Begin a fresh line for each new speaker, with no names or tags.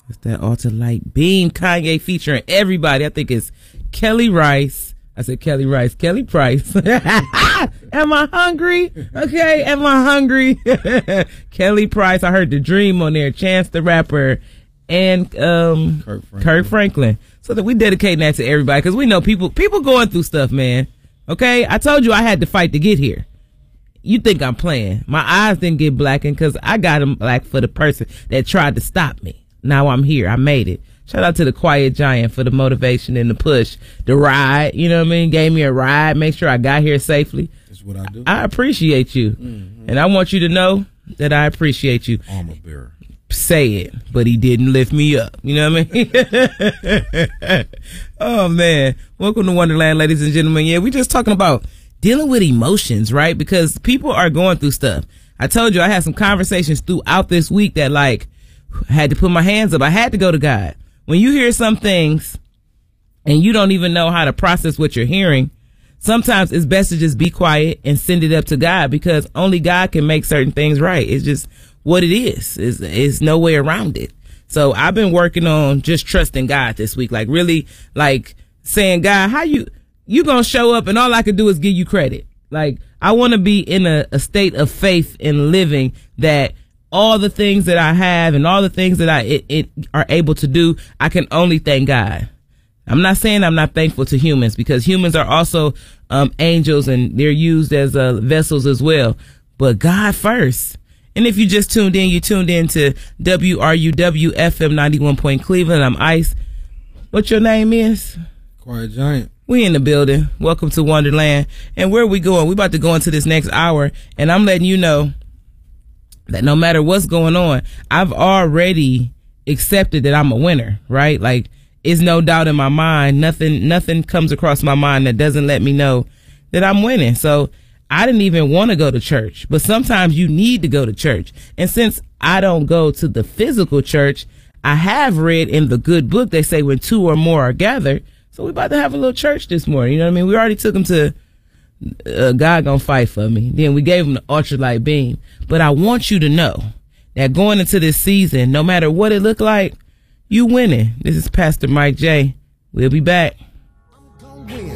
It's that Ultralight Beam. Kanye featuring everybody. I think it's Kelly Rice. I said Kelly Rice. Kelly Price. Am I hungry? Okay, am I hungry? Kelly Price. I heard The Dream on there. Chance the Rapper. And Kirk Franklin. So that we dedicating that to everybody because we know people going through stuff, man. Okay? I told you I had to fight to get here. You think I'm playing. My eyes didn't get blackened because I got them black for the person that tried to stop me. Now I'm here. I made it. Shout out to the Quiet Giant for the motivation and the push, the ride. You know what I mean? Gave me a ride. Make sure I got here safely.
That's what I do.
I appreciate you. Mm-hmm. And I want you to know that I appreciate you.
Armor bearer.
Say it, but he didn't lift me up. You know what I mean? Oh, man. Welcome to Wonderland, ladies and gentlemen. Yeah, we just talking about dealing with emotions, right? Because people are going through stuff. I told you I had some conversations throughout this week that, like, I had to put my hands up. I had to go to God. When you hear some things and you don't even know how to process what you're hearing, sometimes it's best to just be quiet and send it up to God because only God can make certain things right. It's just what it is. It's no way around it. So I've been working on just trusting God this week, like really like saying, God, how you gonna show up and all I can do is give you credit. Like I want to be in a state of faith and living that all the things that I have and all the things that I are able to do, I can only thank God. I'm not saying I'm not thankful to humans because humans are also angels and they're used as vessels as well. But God first. And if you just tuned in, you tuned in to WRUW FM 91 Point Cleveland. I'm Ice. What your name is?
Quiet Giant.
We in the building. Welcome to Wonderland. And where are we going? We about to go into this next hour. And I'm letting you know that no matter what's going on, I've already accepted that I'm a winner, right? Like, it's no doubt in my mind. Nothing comes across my mind that doesn't let me know that I'm winning. So I didn't even want to go to church, but sometimes you need to go to church. And since I don't go to the physical church, I have read in the good book, they say when two or more are gathered. So we're about to have a little church this morning. You know what I mean? We already took them to God Gonna Fight For Me. Then we gave him the Ultralight Beam. But I want you to know that going into this season, no matter what it look like, you winning. This is Pastor Mike J. We'll be back.
I'm gonna win.